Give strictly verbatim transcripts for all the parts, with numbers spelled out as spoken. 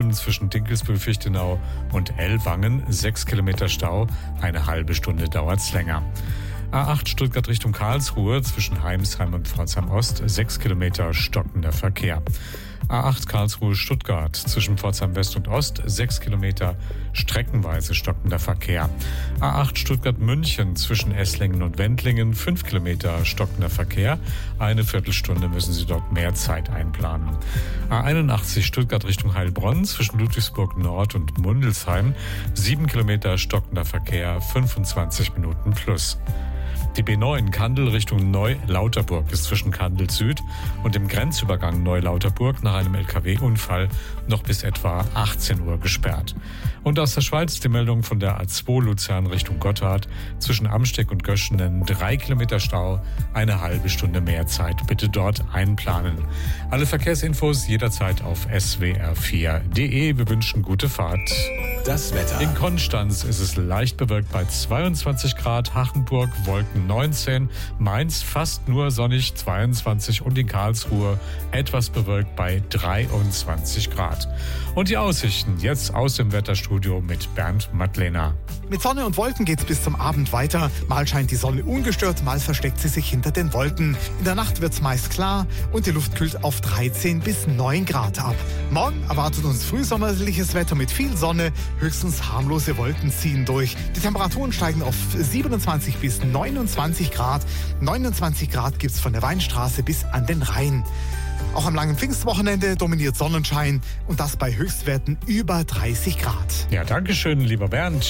Köln zwischen Dinkelsbühl-Fichtenau und Ellwangen sechs Kilometer Stau, eine halbe Stunde dauert's länger. A acht Stuttgart Richtung Karlsruhe zwischen Heimsheim und Pforzheim Ost sechs Kilometer stockender Verkehr. A acht Karlsruhe-Stuttgart zwischen Pforzheim West und Ost sechs Kilometer streckenweise stockender Verkehr. A acht Stuttgart-München zwischen Esslingen und Wendlingen fünf Kilometer stockender Verkehr. Eine Viertelstunde müssen Sie dort mehr Zeit einplanen. A einundachtzig Stuttgart Richtung Heilbronn zwischen Ludwigsburg Nord und Mundelsheim sieben Kilometer stockender Verkehr, fünfundzwanzig Minuten plus. Die B neun Kandel Richtung Neu-Lauterburg ist zwischen Kandel Süd und dem Grenzübergang Neu-Lauterburg nach einem L K W-Unfall noch bis etwa achtzehn Uhr gesperrt. Und aus der Schweiz die Meldung von der A zwei Luzern Richtung Gotthard zwischen Amsteck und Göschenen drei Kilometer Stau, eine halbe Stunde mehr Zeit. Bitte dort einplanen. Alle Verkehrsinfos jederzeit auf s w r vier punkt d e. Wir wünschen gute Fahrt. Das Wetter. In Konstanz ist es leicht bewölkt bei zweiundzwanzig Grad, Hachenburg Wolken neunzehn, Mainz fast nur sonnig zweiundzwanzig und in Karlsruhe etwas bewölkt bei dreiundzwanzig Grad. Und die Aussichten jetzt aus dem Wetterstudio mit Bernd Madlener. Mit Sonne und Wolken geht's bis zum Abend weiter. Mal scheint die Sonne ungestört, mal versteckt sie sich hinter den Wolken. In der Nacht wird's meist klar und die Luft kühlt auf dreizehn bis neun Grad ab. Morgen erwartet uns frühsommerliches Wetter mit viel Sonne. Höchstens harmlose Wolken ziehen durch. Die Temperaturen steigen auf siebenundzwanzig bis neunundzwanzig Grad. neunundzwanzig Grad gibt's von der Weinstraße bis an den Rhein. Auch am langen Pfingstwochenende dominiert Sonnenschein und das bei Höchstwerten über dreißig Grad. Ja, danke schön, lieber Bernd.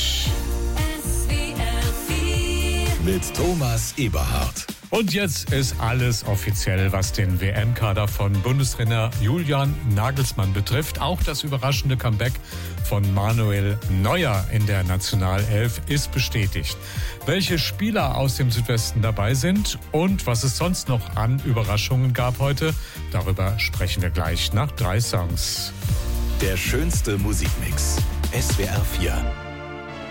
Mit Thomas Eberhardt. Und jetzt ist alles offiziell, was den W M-Kader von Bundestrainer Julian Nagelsmann betrifft. Auch das überraschende Comeback von Manuel Neuer in der Nationalelf ist bestätigt. Welche Spieler aus dem Südwesten dabei sind und was es sonst noch an Überraschungen gab heute, darüber sprechen wir gleich nach drei Songs. Der schönste Musikmix. S W R vier.